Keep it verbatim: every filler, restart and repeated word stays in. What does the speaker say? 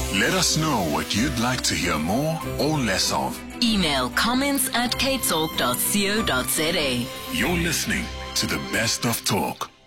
Let us know what you'd like to hear more or less of. Email comments at k talk dot co dot za. You're listening to the best of talk.